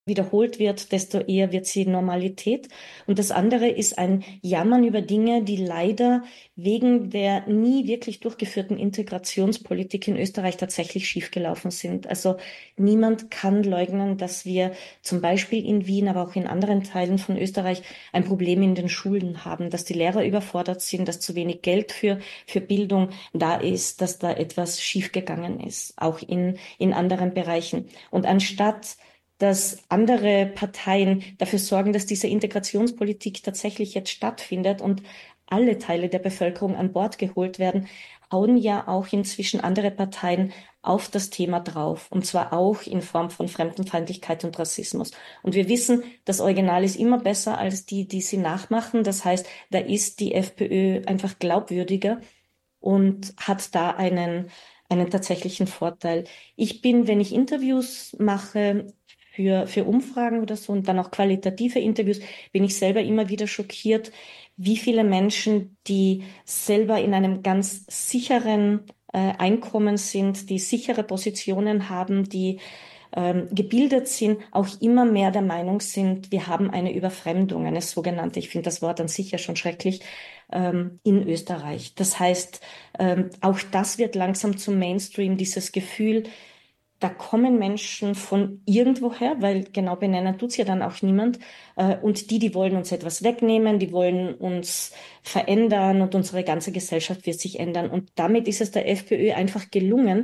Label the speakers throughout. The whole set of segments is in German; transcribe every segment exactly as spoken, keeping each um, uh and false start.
Speaker 1: wiederholt wird, desto eher wird sie Normalität. Und das andere ist ein Jammern über Dinge, die leider wegen der nie wirklich durchgeführten Integrationspolitik in Österreich tatsächlich schiefgelaufen sind. Also niemand kann leugnen, dass wir zum Beispiel in Wien, aber auch in anderen Teilen von Österreich ein Problem in den Schulen haben, dass die Lehrer überfordert sind, dass zu wenig Geld für, für Bildung da ist, dass da etwas schiefgegangen ist, auch in, in anderen Bereichen. Und anstatt dass andere Parteien dafür sorgen, dass diese Integrationspolitik tatsächlich jetzt stattfindet und alle Teile der Bevölkerung an Bord geholt werden, hauen ja auch inzwischen andere Parteien auf das Thema drauf. Und zwar auch in Form von Fremdenfeindlichkeit und Rassismus. Und wir wissen, das Original ist immer besser als die, die sie nachmachen. Das heißt, da ist die FPÖ einfach glaubwürdiger und hat da einen, einen tatsächlichen Vorteil. Ich bin, wenn ich Interviews mache, für, für Umfragen oder so und dann auch qualitative Interviews, bin ich selber immer wieder schockiert, wie viele Menschen, die selber in einem ganz sicheren äh, Einkommen sind, die sichere Positionen haben, die ähm, gebildet sind, auch immer mehr der Meinung sind, wir haben eine Überfremdung, eine sogenannte, ich finde das Wort an sich ja schon schrecklich, ähm, in Österreich. Das heißt, ähm, auch das wird langsam zum Mainstream, dieses Gefühl, da kommen Menschen von irgendwoher, weil genau benennen tut's ja dann auch niemand. Äh, und die, die wollen uns etwas wegnehmen, die wollen uns verändern und unsere ganze Gesellschaft wird sich ändern. Und damit ist es der FPÖ einfach gelungen,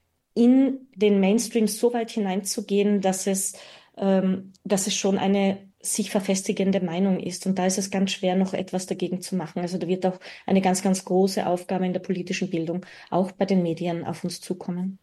Speaker 1: in den Mainstream so weit hineinzugehen, dass es, ähm, dass es schon eine sich verfestigende Meinung ist. Und da ist es ganz schwer, noch etwas dagegen zu machen. Also da wird auch eine ganz, ganz große Aufgabe in der politischen Bildung, auch bei den Medien, auf uns zukommen.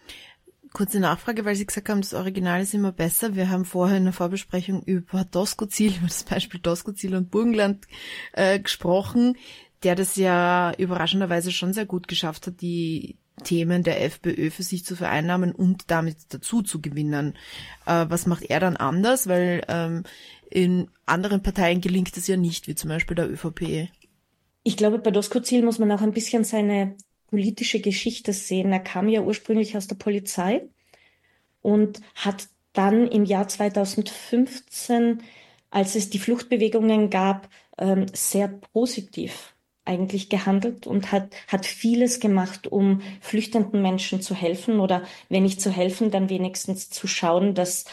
Speaker 2: Kurze Nachfrage, weil Sie gesagt haben, das Original ist immer besser. Wir haben vorher in der Vorbesprechung über Doskozil, über das Beispiel Doskozil und Burgenland äh, gesprochen, der das ja überraschenderweise schon sehr gut geschafft hat, die Themen der FPÖ für sich zu vereinnahmen und damit dazu zu gewinnen. Äh, was macht er dann anders? Weil ähm, in anderen Parteien gelingt es ja nicht, wie zum Beispiel der ÖVP.
Speaker 1: Ich glaube, bei Doskozil muss man auch ein bisschen seine politische Geschichte sehen. Er kam ja ursprünglich aus der Polizei und hat dann im Jahr zweitausendfünfzehn, als es die Fluchtbewegungen gab, sehr positiv eigentlich gehandelt und hat, hat vieles gemacht, um flüchtenden Menschen zu helfen oder wenn nicht zu helfen, dann wenigstens zu schauen, dass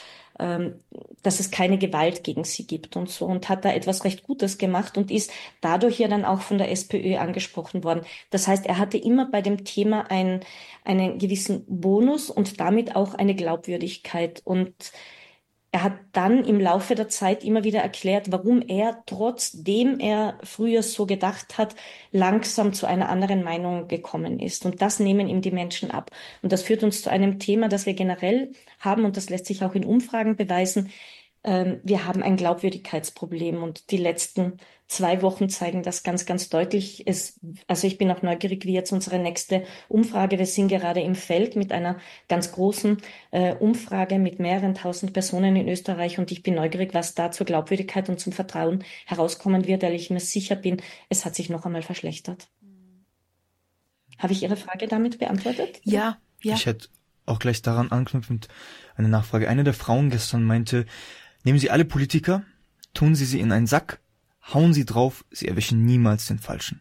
Speaker 1: dass es keine Gewalt gegen sie gibt und so und hat da etwas recht Gutes gemacht und ist dadurch ja dann auch von der SPÖ angesprochen worden. Das heißt, er hatte immer bei dem Thema ein, einen gewissen Bonus und damit auch eine Glaubwürdigkeit und er hat dann im Laufe der Zeit immer wieder erklärt, warum er, trotzdem er früher so gedacht hat, langsam zu einer anderen Meinung gekommen ist. Und das nehmen ihm die Menschen ab. Und das führt uns zu einem Thema, das wir generell haben, und das lässt sich auch in Umfragen beweisen. Ähm, wir haben ein Glaubwürdigkeitsproblem. Und die letzten zwei Wochen zeigen das ganz, ganz deutlich. Es, also ich bin auch neugierig, wie jetzt unsere nächste Umfrage, wir sind gerade im Feld mit einer ganz großen äh, Umfrage mit mehreren tausend Personen in Österreich und ich bin neugierig, was da zur Glaubwürdigkeit und zum Vertrauen herauskommen wird, weil ich mir sicher bin, es hat sich noch einmal verschlechtert. Mhm. Habe ich Ihre Frage damit beantwortet?
Speaker 2: Ja, ja.
Speaker 3: Ich hätte auch gleich daran anknüpfend eine Nachfrage. Eine der Frauen gestern meinte, nehmen Sie alle Politiker, tun Sie sie in einen Sack, hauen Sie drauf, Sie erwischen niemals den Falschen.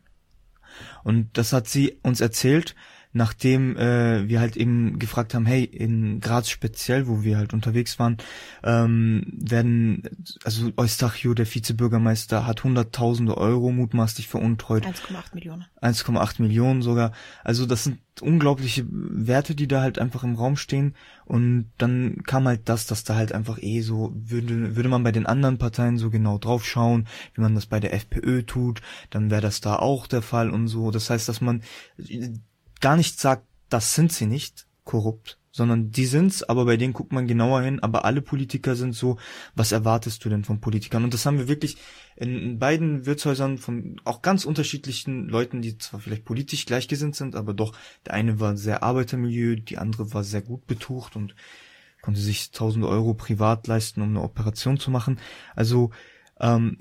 Speaker 3: Und das hat sie uns erzählt, nachdem äh, wir halt eben gefragt haben, hey, in Graz speziell, wo wir halt unterwegs waren, ähm, werden, also Eustachio, der Vizebürgermeister, hat hunderttausende Euro mutmaßlich veruntreut.
Speaker 2: eins Komma acht Millionen.
Speaker 3: eins Komma acht Millionen sogar. Also das sind unglaubliche Werte, die da halt einfach im Raum stehen. Und dann kam halt das, dass da halt einfach eh so, würde, würde man bei den anderen Parteien so genau drauf schauen, wie man das bei der FPÖ tut, dann wäre das da auch der Fall und so. Das heißt, dass man gar nicht sagt, das sind sie nicht, korrupt, sondern die sind's, aber bei denen guckt man genauer hin, aber alle Politiker sind so, was erwartest du denn von Politikern? Und das haben wir wirklich in beiden Wirtshäusern von auch ganz unterschiedlichen Leuten, die zwar vielleicht politisch gleichgesinnt sind, aber doch, der eine war sehr Arbeitermilieu, die andere war sehr gut betucht und konnte sich tausend Euro privat leisten, um eine Operation zu machen. Also, ähm,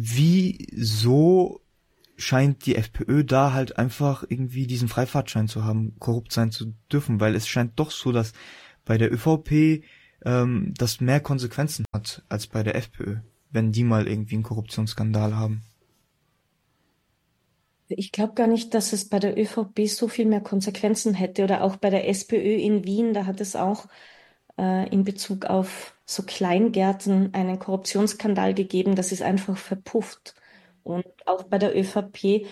Speaker 3: wieso scheint die FPÖ da halt einfach irgendwie diesen Freifahrtschein zu haben, korrupt sein zu dürfen, weil es scheint doch so, dass bei der ÖVP ähm, das mehr Konsequenzen hat als bei der FPÖ, wenn die mal irgendwie einen Korruptionsskandal haben.
Speaker 1: Ich glaube gar nicht, dass es bei der ÖVP so viel mehr Konsequenzen hätte oder auch bei der SPÖ in Wien, da hat es auch äh, in Bezug auf so Kleingärten einen Korruptionsskandal gegeben, das ist einfach verpufft. Und auch bei der ÖVP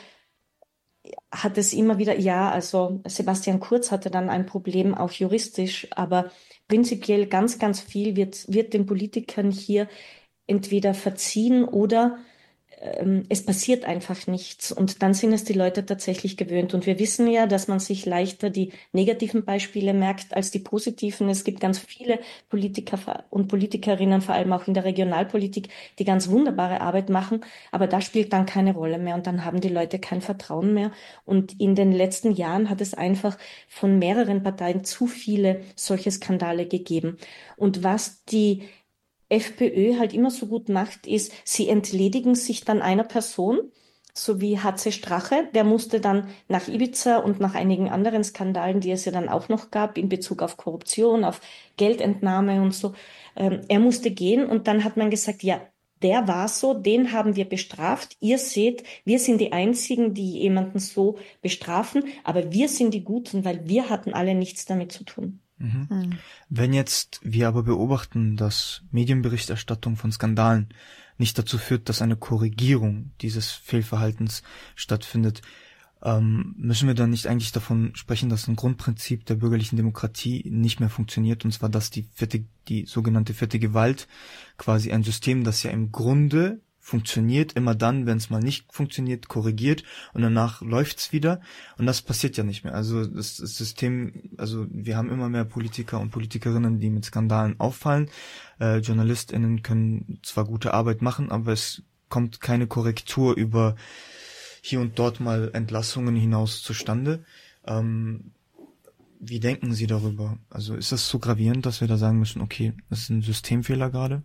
Speaker 1: hat es immer wieder, ja, also Sebastian Kurz hatte dann ein Problem, auch juristisch, aber prinzipiell ganz, ganz viel wird, wird den Politikern hier entweder verziehen oder ähm, es passiert einfach nichts. Und dann sind es die Leute tatsächlich gewöhnt. Und wir wissen ja, dass man sich leichter die negativen Beispiele merkt als die positiven. Es gibt ganz viele Politiker und Politikerinnen, vor allem auch in der Regionalpolitik, die ganz wunderbare Arbeit machen. Aber das spielt dann keine Rolle mehr. Und dann haben die Leute kein Vertrauen mehr. Und in den letzten Jahren hat es einfach von mehreren Parteien zu viele solche Skandale gegeben. Und was die FPÖ halt immer so gut macht, ist, sie entledigen sich dann einer Person, so wie H C Strache, der musste dann nach Ibiza und nach einigen anderen Skandalen, die es ja dann auch noch gab, in Bezug auf Korruption, auf Geldentnahme und so, ähm, er musste gehen und dann hat man gesagt, ja, der war so, den haben wir bestraft. Ihr seht, wir sind die Einzigen, die jemanden so bestrafen, aber wir sind die Guten, weil wir hatten alle nichts damit zu tun.
Speaker 3: Mhm. Mhm. Wenn jetzt wir aber beobachten, dass Medienberichterstattung von Skandalen nicht dazu führt, dass eine Korrigierung dieses Fehlverhaltens stattfindet, ähm, müssen wir dann nicht eigentlich davon sprechen, dass ein Grundprinzip der bürgerlichen Demokratie nicht mehr funktioniert, und zwar, dass die vierte, die sogenannte vierte Gewalt, quasi ein System, das ja im Grunde funktioniert, immer dann, wenn es mal nicht funktioniert, korrigiert und danach läuft's wieder, und das passiert ja nicht mehr. Also das, das System, also wir haben immer mehr Politiker und Politikerinnen, die mit Skandalen auffallen. Äh, JournalistInnen können zwar gute Arbeit machen, aber es kommt keine Korrektur über hier und dort mal Entlassungen hinaus zustande. Ähm, wie denken Sie darüber? Also ist das so gravierend, dass wir da sagen müssen, okay, das ist ein Systemfehler gerade?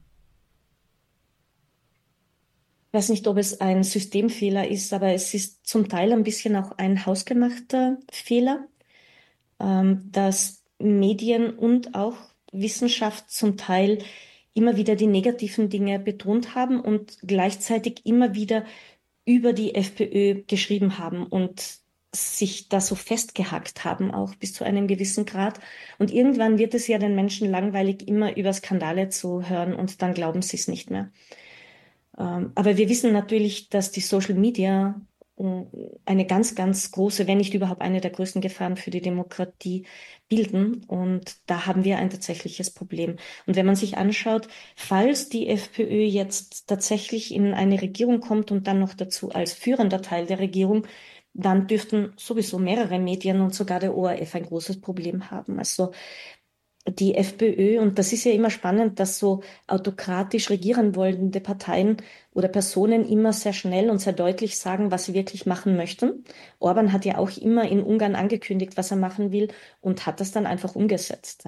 Speaker 1: Ich weiß nicht, ob es ein Systemfehler ist, aber es ist zum Teil ein bisschen auch ein hausgemachter Fehler, ähm, dass Medien und auch Wissenschaft zum Teil immer wieder die negativen Dinge betont haben und gleichzeitig immer wieder über die FPÖ geschrieben haben und sich da so festgehackt haben, auch bis zu einem gewissen Grad. Und irgendwann wird es ja den Menschen langweilig, immer über Skandale zu hören, und dann glauben sie es nicht mehr. Aber wir wissen natürlich, dass die Social Media eine ganz, ganz große, wenn nicht überhaupt eine der größten Gefahren für die Demokratie bilden. Und da haben wir ein tatsächliches Problem. Und wenn man sich anschaut, falls die FPÖ jetzt tatsächlich in eine Regierung kommt und dann noch dazu als führender Teil der Regierung, dann dürften sowieso mehrere Medien und sogar der O R F ein großes Problem haben. Also die FPÖ, und das ist ja immer spannend, dass so autokratisch regieren wollende Parteien oder Personen immer sehr schnell und sehr deutlich sagen, was sie wirklich machen möchten. Orban hat ja auch immer in Ungarn angekündigt, was er machen will, und hat das dann einfach umgesetzt.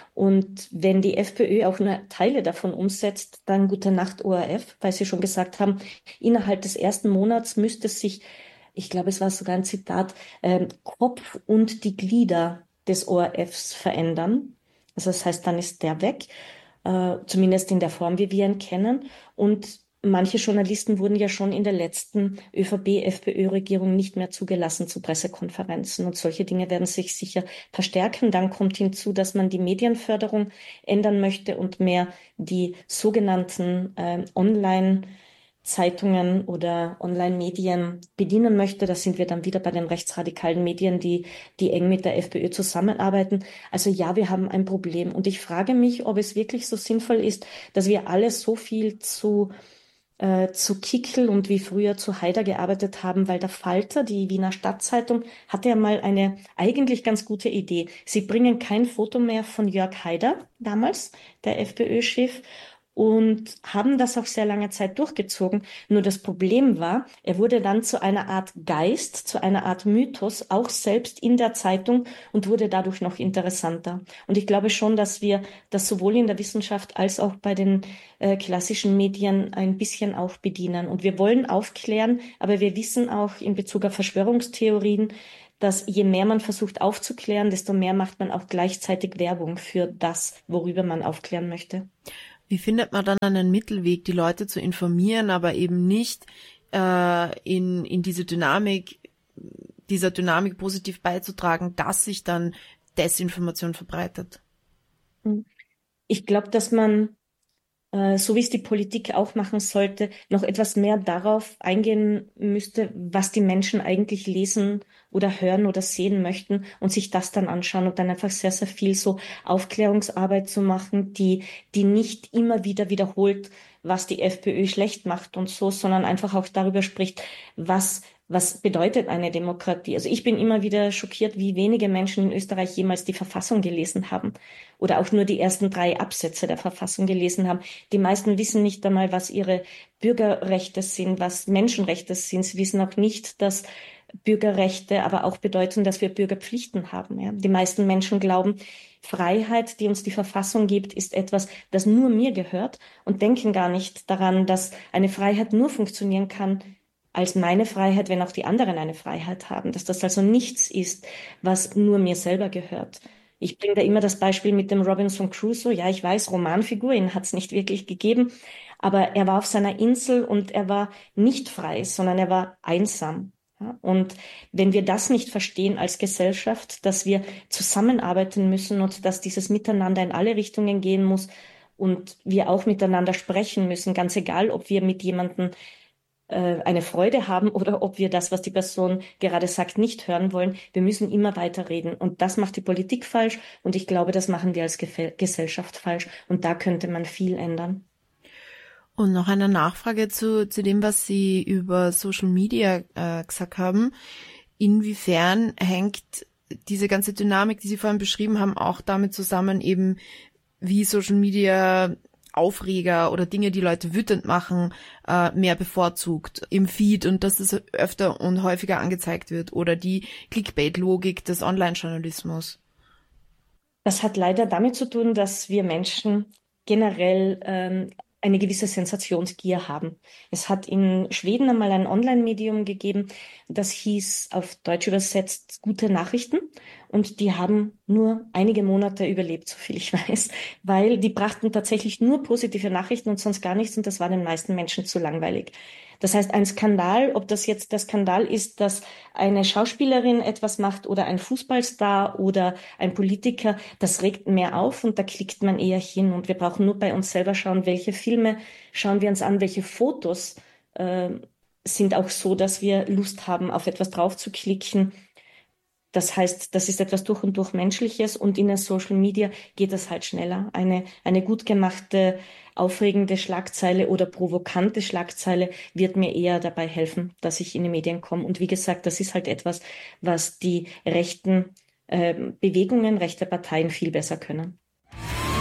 Speaker 1: Und wenn die FPÖ auch nur Teile davon umsetzt, dann gute Nacht O R F, weil sie schon gesagt haben, innerhalb des ersten Monats müsste sich, ich glaube, es war sogar ein Zitat, äh, Kopf und die Glieder des O R Fs verändern. Also das heißt, dann ist der weg, äh, zumindest in der Form, wie wir ihn kennen. Und manche Journalisten wurden ja schon in der letzten ÖVP-FPÖ-Regierung nicht mehr zugelassen zu Pressekonferenzen. Und solche Dinge werden sich sicher verstärken. Dann kommt hinzu, dass man die Medienförderung ändern möchte und mehr die sogenannten äh, Online- Zeitungen oder Online-Medien bedienen möchte. Da sind wir dann wieder bei den rechtsradikalen Medien, die, die eng mit der FPÖ zusammenarbeiten. Also ja, wir haben ein Problem. Und ich frage mich, ob es wirklich so sinnvoll ist, dass wir alle so viel zu, äh, zu Kickl und wie früher zu Haider gearbeitet haben, weil der Falter, die Wiener Stadtzeitung, hatte ja mal eine eigentlich ganz gute Idee. Sie bringen kein Foto mehr von Jörg Haider, damals, der FPÖ-Chef, und haben das auch sehr lange Zeit durchgezogen. Nur das Problem war, er wurde dann zu einer Art Geist, zu einer Art Mythos, auch selbst in der Zeitung, und wurde dadurch noch interessanter. Und ich glaube schon, dass wir das sowohl in der Wissenschaft als auch bei den äh, klassischen Medien ein bisschen auch bedienen. Und wir wollen aufklären, aber wir wissen auch in Bezug auf Verschwörungstheorien, dass je mehr man versucht aufzuklären, desto mehr macht man auch gleichzeitig Werbung für das, worüber man aufklären möchte.
Speaker 2: Wie findet man dann einen Mittelweg, die Leute zu informieren, aber eben nicht äh, in, in diese Dynamik, dieser Dynamik positiv beizutragen, dass sich dann Desinformation verbreitet?
Speaker 1: Ich glaube, dass man, äh, so wie es die Politik auch machen sollte, noch etwas mehr darauf eingehen müsste, was die Menschen eigentlich lesen oder hören oder sehen möchten und sich das dann anschauen und dann einfach sehr, sehr viel so Aufklärungsarbeit zu machen, die, die nicht immer wieder wiederholt, was die FPÖ schlecht macht und so, sondern einfach auch darüber spricht, was Was bedeutet eine Demokratie? Also ich bin immer wieder schockiert, wie wenige Menschen in Österreich jemals die Verfassung gelesen haben oder auch nur die ersten drei Absätze der Verfassung gelesen haben. Die meisten wissen nicht einmal, was ihre Bürgerrechte sind, was Menschenrechte sind. Sie wissen auch nicht, dass Bürgerrechte aber auch bedeuten, dass wir Bürgerpflichten haben. Ja? Die meisten Menschen glauben, Freiheit, die uns die Verfassung gibt, ist etwas, das nur mir gehört und denken gar nicht daran, dass eine Freiheit nur funktionieren kann, als meine Freiheit, wenn auch die anderen eine Freiheit haben, dass das also nichts ist, was nur mir selber gehört. Ich bringe da immer das Beispiel mit dem Robinson Crusoe. Ja, ich weiß, Romanfigur, ihn hat es nicht wirklich gegeben, aber er war auf seiner Insel und er war nicht frei, sondern er war einsam. Ja, und wenn wir das nicht verstehen als Gesellschaft, dass wir zusammenarbeiten müssen und dass dieses Miteinander in alle Richtungen gehen muss und wir auch miteinander sprechen müssen, ganz egal, ob wir mit jemandem eine Freude haben oder ob wir das, was die Person gerade sagt, nicht hören wollen. Wir müssen immer weiter reden. Und das macht die Politik falsch. Und ich glaube, das machen wir als Ge- Gesellschaft falsch. Und da könnte man viel ändern.
Speaker 2: Und noch eine Nachfrage zu, zu dem, was Sie über Social Media äh, gesagt haben. Inwiefern hängt diese ganze Dynamik, die Sie vorhin beschrieben haben, auch damit zusammen, eben wie Social Media Aufreger oder Dinge, die Leute wütend machen, äh, mehr bevorzugt im Feed und dass das öfter und häufiger angezeigt wird oder die Clickbait-Logik des Online-Journalismus?
Speaker 1: Das hat leider damit zu tun, dass wir Menschen generell ähm, eine gewisse Sensationsgier haben. Es hat in Schweden einmal ein Online-Medium gegeben, das hieß auf Deutsch übersetzt Gute Nachrichten. Und die haben nur einige Monate überlebt, soviel ich weiß, weil die brachten tatsächlich nur positive Nachrichten und sonst gar nichts und das war den meisten Menschen zu langweilig. Das heißt, ein Skandal, ob das jetzt der Skandal ist, dass eine Schauspielerin etwas macht oder ein Fußballstar oder ein Politiker, das regt mehr auf und da klickt man eher hin. Und wir brauchen nur bei uns selber schauen, welche Filme schauen wir uns an, welche Fotos äh, sind auch so, dass wir Lust haben, auf etwas drauf zu klicken. Das heißt, das ist etwas durch und durch Menschliches und in der Social Media geht das halt schneller. Eine, eine gut gemachte, aufregende Schlagzeile oder provokante Schlagzeile wird mir eher dabei helfen, dass ich in die Medien komme. Und wie gesagt, das ist halt etwas, was die rechten äh, Bewegungen, rechte Parteien viel besser können.